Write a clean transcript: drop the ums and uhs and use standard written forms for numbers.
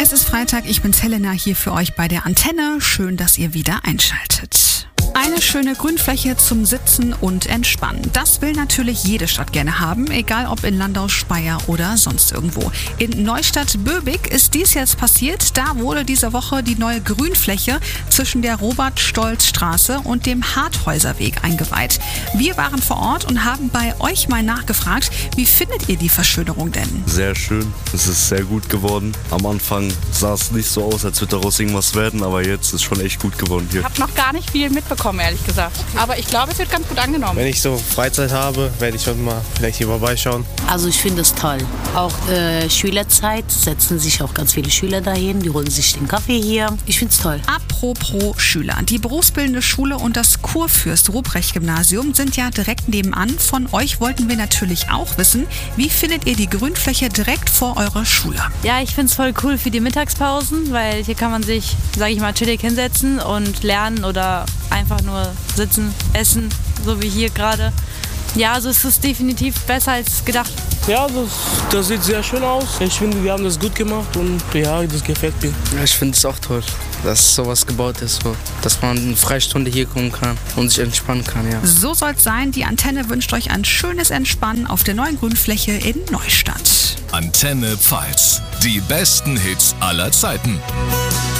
Es ist Freitag, ich bin's Helena hier für euch bei der Antenne. Schön, dass ihr wieder einschaltet. Eine schöne Grünfläche zum Sitzen und Entspannen. Das will natürlich jede Stadt gerne haben, egal ob in Landau, Speyer oder sonst irgendwo. In Neustadt-Böbig ist dies jetzt passiert. Da wurde diese Woche die neue Grünfläche zwischen der Robert-Stolz-Straße und dem Harthäuserweg eingeweiht. Wir waren vor Ort und haben bei euch mal nachgefragt, wie findet ihr die Verschönerung denn? Sehr schön, es ist sehr gut geworden. Am Anfang sah es nicht so aus, als würde daraus irgendwas werden, aber jetzt ist schon echt gut geworden hier. Ich habe noch gar nicht viel mitbekommen, ehrlich gesagt. Aber ich glaube, es wird ganz gut angenommen. Wenn ich so Freizeit habe, werde ich schon mal vielleicht hier vorbeischauen. Also ich finde es toll. Auch Schülerzeit setzen sich auch ganz viele Schüler dahin. Die holen sich den Kaffee hier. Ich finde es toll. Apropos Schüler. Die berufsbildende Schule und das Kurfürst-Ruprecht-Gymnasium sind ja direkt nebenan. Von euch wollten wir natürlich auch wissen, wie findet ihr die Grünfläche direkt vor eurer Schule? Ja, ich finde es voll cool für die Mittagspausen, weil hier kann man sich, sage ich mal, chillig hinsetzen und lernen oder einfach nur sitzen, essen, so wie hier gerade. Ja, also es ist definitiv besser als gedacht. Ja, das sieht sehr schön aus. Ich finde, wir haben das gut gemacht und ja, das gefällt mir. Ja, ich finde es auch toll, dass sowas gebaut ist, so, dass man eine Freistunde hier kommen kann und sich entspannen kann. Ja. So soll es sein. Die Antenne wünscht euch ein schönes Entspannen auf der neuen Grünfläche in Neustadt. Antenne Pfalz. Die besten Hits aller Zeiten.